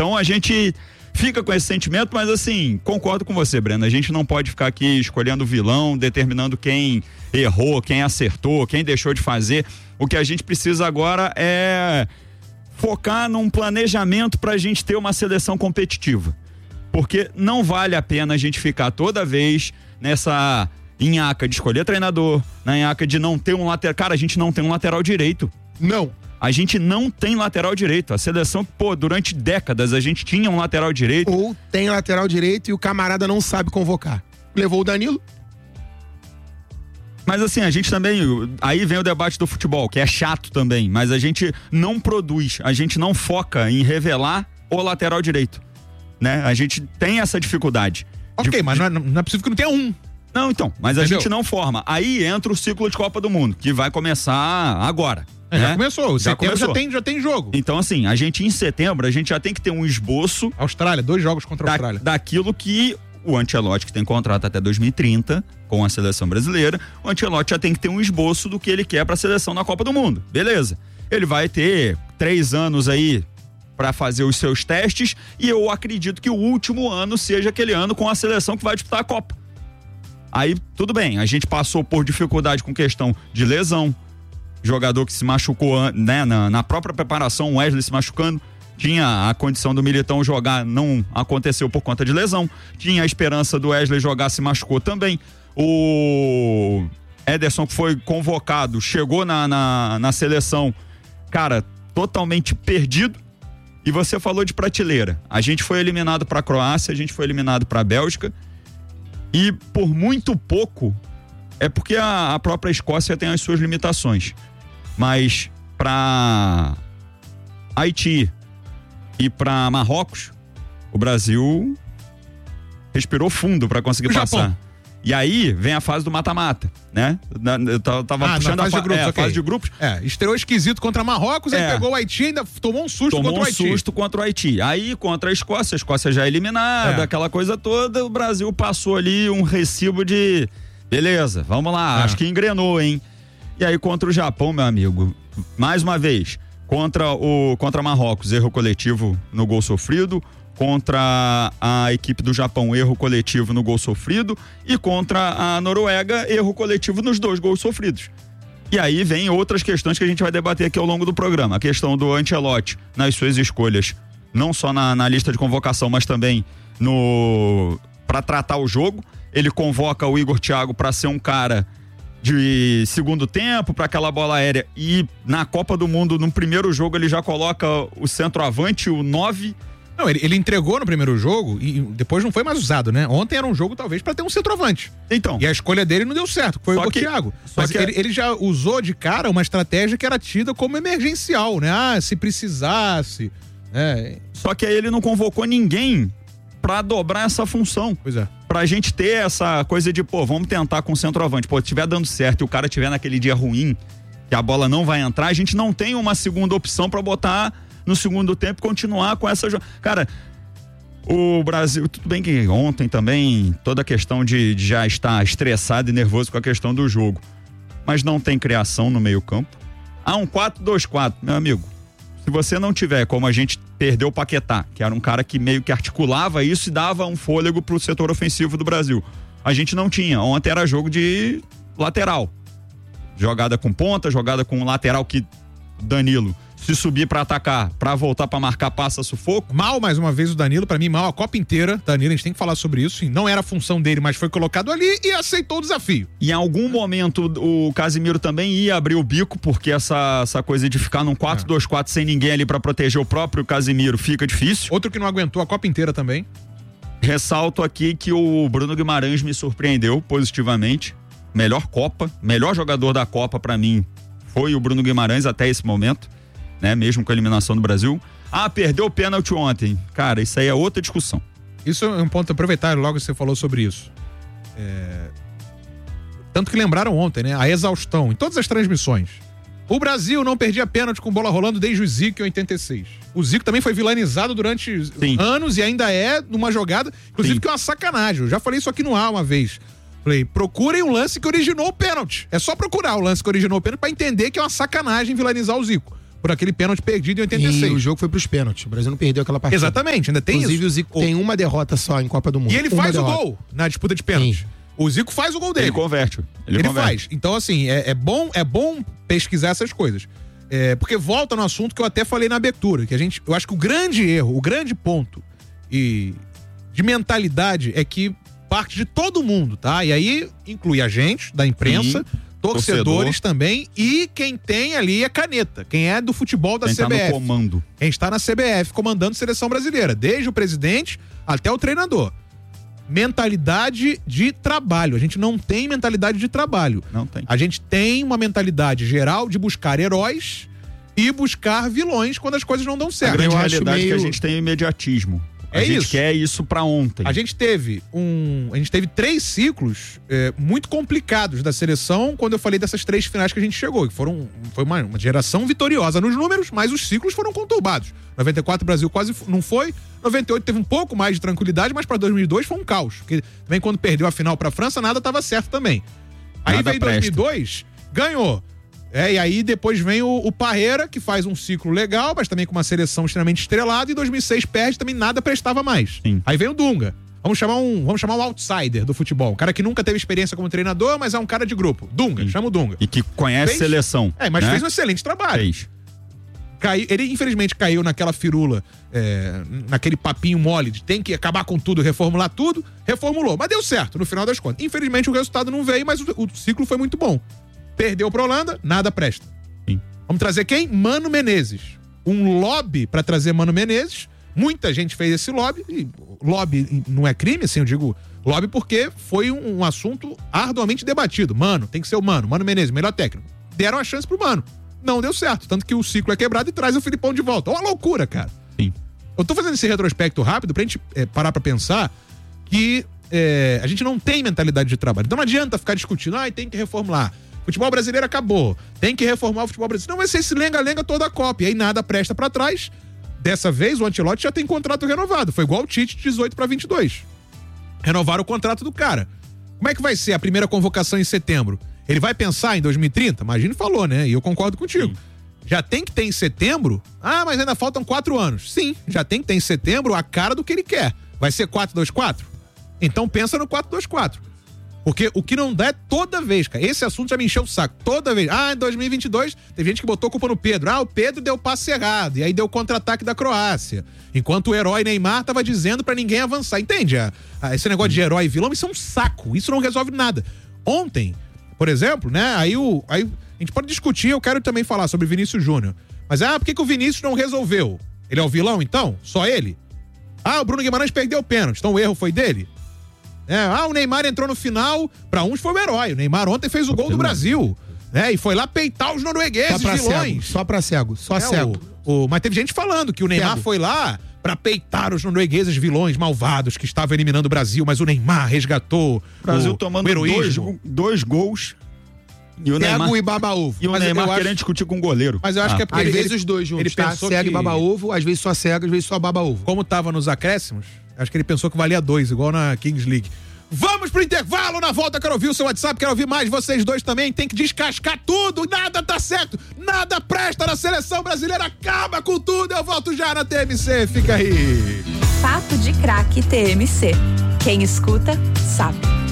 Então a gente fica com esse sentimento, mas assim, concordo com você, Breno, a gente não pode ficar aqui escolhendo vilão, determinando quem errou, quem acertou, quem deixou de fazer. O que a gente precisa agora é focar num planejamento pra gente ter uma seleção competitiva, porque não vale a pena a gente ficar toda vez nessa nhaca de escolher treinador, na nhaca de não ter um lateral. Cara, a gente não tem um lateral direito. Não. A gente não tem lateral direito. A seleção, durante décadas a gente tinha um lateral direito. Ou tem lateral direito e o camarada não sabe convocar. Levou o Danilo. Mas assim, a gente também, aí vem o debate do futebol, que é chato também, mas a gente não produz, a gente não foca em revelar o lateral direito, né? A gente tem essa dificuldade. Ok, mas não é possível que não tenha um. Não, então, mas a gente não forma. Aí entra o ciclo de Copa do Mundo, que vai começar agora. Né? Já começou, setembro começou. Já tem jogo. Então assim, a gente em setembro, a gente já tem que ter um esboço... Austrália, 2 jogos contra a Austrália. Daquilo que o Ancelotti, que tem contrato até 2030 com a seleção brasileira, o Ancelotti já tem que ter um esboço do que ele quer para a seleção na Copa do Mundo. Beleza. Ele vai ter 3 anos aí para fazer os seus testes e eu acredito que o último ano seja aquele ano com a seleção que vai disputar a Copa. Aí, tudo bem, a gente passou por dificuldade com questão de lesão, jogador que se machucou, né, na própria preparação, o Wesley se machucando, tinha a condição do Militão jogar, não aconteceu por conta de lesão, tinha a esperança do Wesley jogar, se machucou também, o Ederson, que foi convocado, chegou na seleção, cara, totalmente perdido. E você falou de prateleira, a gente foi eliminado para a Croácia, a gente foi eliminado para a Bélgica, e por muito pouco, é porque a própria Escócia tem as suas limitações, mas para Haiti e para Marrocos, o Brasil respirou fundo para conseguir passar. Japão. E aí vem a fase do mata-mata, né? Eu tava puxando a fase de grupos. Estreou esquisito contra Marrocos, aí pegou o Haiti e ainda tomou um susto contra o Haiti. Tomou um susto contra o Haiti. Aí contra a Escócia já eliminada, aquela coisa toda, o Brasil passou ali um recibo de beleza, vamos lá, acho que engrenou, hein? E aí contra o Japão, meu amigo, mais uma vez, contra Marrocos, erro coletivo no gol sofrido, contra a equipe do Japão, erro coletivo no gol sofrido, e contra a Noruega, erro coletivo nos 2 gols sofridos. E aí vem outras questões que a gente vai debater aqui ao longo do programa, a questão do Ancelotti nas suas escolhas, não só na lista de convocação, mas também para tratar o jogo. Ele convoca o Igor Thiago para ser um cara de segundo tempo, para aquela bola aérea, e na Copa do Mundo, no primeiro jogo, ele já coloca o centroavante, o 9. Não, ele entregou no primeiro jogo e depois não foi mais usado, né? Ontem era um jogo talvez para ter um centroavante. Então. E a escolha dele não deu certo, foi o Thiago. Mas ele já usou de cara uma estratégia que era tida como emergencial, né? Se precisasse. Só que aí ele não convocou ninguém pra dobrar essa função. Pois é. Pra gente ter essa coisa de, vamos tentar com o centroavante. Se tiver dando certo e o cara tiver naquele dia ruim, que a bola não vai entrar, a gente não tem uma segunda opção pra botar no segundo tempo, continuar com essa... Cara, o Brasil, tudo bem que ontem também, toda a questão de já estar estressado e nervoso com a questão do jogo, mas não tem criação no meio campo. Um 4-2-4, meu amigo, se você não tiver, como a gente perdeu o Paquetá, que era um cara que meio que articulava isso e dava um fôlego pro setor ofensivo do Brasil, a gente não tinha. Ontem era jogo de lateral, jogada com ponta, jogada com lateral, que Danilo, se subir pra atacar, pra voltar pra marcar, passa sufoco. Mal, mais uma vez, o Danilo, pra mim, mal a Copa inteira. Danilo, a gente tem que falar sobre isso. Não era a função dele, mas foi colocado ali e aceitou o desafio. E em algum momento o Casimiro também ia abrir o bico, porque essa coisa de ficar num 4-2-4 sem ninguém ali pra proteger o próprio Casimiro fica difícil. Outro que não aguentou a Copa inteira também. Ressalto aqui que o Bruno Guimarães me surpreendeu positivamente. Melhor Copa, melhor jogador da Copa pra mim foi o Bruno Guimarães até esse momento, né? Mesmo com a eliminação do Brasil. Perdeu o pênalti ontem. Cara, isso aí é outra discussão. Isso é um ponto, aproveitar logo que você falou sobre isso. Tanto que lembraram ontem, né? A exaustão em todas as transmissões. O Brasil não perdia pênalti com bola rolando desde o Zico em 86. O Zico também foi vilanizado durante anos e ainda é numa jogada, inclusive que é uma sacanagem. Eu já falei isso aqui no ar uma vez. Falei, procurem um lance que originou o pênalti. É só procurar o lance que originou o pênalti pra entender que é uma sacanagem vilanizar o Zico. por aquele pênalti perdido em 86. E o jogo foi pros pênaltis. O Brasil não perdeu aquela partida. Exatamente, ainda tem Inclusive, isso. o Zico tem uma derrota só em Copa do Mundo. E ele faz o gol na disputa de pênaltis. Sim. O Zico faz o gol dele. Ele converte. Ele faz. Então, assim, é bom pesquisar essas coisas. Porque volta no assunto que eu até falei na abertura, que eu acho que o grande erro, o grande ponto de mentalidade é que parte de todo mundo, tá? E aí inclui a gente, da imprensa, Sim. torcedores também, e quem tem ali a caneta, quem é do futebol da CBF. Quem tá no comando. Quem está na CBF comandando a seleção brasileira, desde o presidente até o treinador. Mentalidade de trabalho. A gente não tem mentalidade de trabalho. Não tem. A gente tem uma mentalidade geral de buscar heróis e buscar vilões quando as coisas não dão A certo. grande realidade é que a gente tem imediatismo. A gente quer isso pra ontem. A gente teve 3 ciclos muito complicados da seleção quando eu falei dessas 3 finais que a gente chegou, que foi uma geração vitoriosa nos números, mas os ciclos foram conturbados. 94 o Brasil quase não foi, 98 teve um pouco mais de tranquilidade, mas pra 2002 foi um caos, porque também quando perdeu a final pra França, nada tava certo também. Aí Nada veio presta. 2002, ganhou. E aí depois vem o Parreira, que faz um ciclo legal, mas também com uma seleção extremamente estrelada, e 2006 perde, também nada prestava mais. Sim. Aí vem o Dunga. Vamos chamar um outsider do futebol. Um cara que nunca teve experiência como treinador, mas é um cara de grupo. Dunga, chama o Dunga. E que conhece seleção. Mas né? fez um excelente trabalho. Ele infelizmente caiu naquela firula, naquele papinho mole de tem que acabar com tudo, reformular tudo. Reformulou, mas deu certo no final das contas. Infelizmente o resultado não veio, mas o ciclo foi muito bom. Perdeu pra Holanda, nada presta. Sim. Vamos trazer quem? Mano Menezes. Um lobby pra trazer Mano Menezes. Muita gente fez esse lobby. E lobby não é crime, assim, eu digo lobby porque foi um assunto arduamente debatido. Mano, tem que ser o Mano Menezes, melhor técnico. Deram a chance pro Mano. Não deu certo, tanto que o ciclo é quebrado e traz o Filipão de volta. Uma loucura, cara. Sim. Eu tô fazendo esse retrospecto rápido pra gente parar pra pensar que a gente não tem mentalidade de trabalho. Então não adianta ficar discutindo, tem que reformular. Futebol brasileiro acabou. Tem que reformar o futebol brasileiro. Não vai ser esse lenga-lenga toda a Copa. E aí nada presta pra trás. Dessa vez o Ancelotti já tem contrato renovado. Foi igual o Tite de 18 pra 22. Renovaram o contrato do cara. Como é que vai ser a primeira convocação em setembro? Ele vai pensar em 2030? Imagina, falou, né? E eu concordo contigo. Sim. Já tem que ter em setembro? Mas ainda faltam 4 anos. Sim, já tem que ter em setembro a cara do que ele quer. Vai ser 4-2-4? Então pensa no 4-2-4. Porque o que não dá é toda vez, cara. Esse assunto já me encheu o saco. Toda vez. Em 2022, teve gente que botou culpa no Pedro. O Pedro deu passe errado. E aí deu contra-ataque da Croácia. Enquanto o herói Neymar tava dizendo pra ninguém avançar. Entende? Esse negócio de herói e vilão, isso é um saco. Isso não resolve nada. Ontem, por exemplo, né? Aí a gente pode discutir, eu quero também falar sobre Vinícius Júnior. Mas, por que o Vinícius não resolveu? Ele é o vilão, então? Só ele? O Bruno Guimarães perdeu o pênalti. Então o erro foi dele? O Neymar entrou no final, pra uns foi o herói. O Neymar ontem fez o gol do Brasil, né? E foi lá peitar os noruegueses, vilões. Só pra cego, só cego. Mas teve gente falando que o Neymar foi lá pra peitar os noruegueses, vilões malvados que estavam eliminando o Brasil, mas o Neymar resgatou o Brasil tomando dois gols. E o Neymar e baba-ovo. E o Neymar querendo discutir com o goleiro. Mas eu acho que é porque às vezes os dois juntos, ele pensou cego que... e baba-ovo, às vezes só cego, às vezes só baba-ovo. Como tava nos acréscimos, acho que ele pensou que valia 2, igual na Kings League. Vamos pro intervalo, na volta quero ouvir o seu WhatsApp, quero ouvir mais vocês dois também, tem que descascar tudo, nada tá certo, nada presta na seleção brasileira, acaba com tudo, eu volto já na TMC, fica aí. Papo de Craque TMC, quem escuta sabe.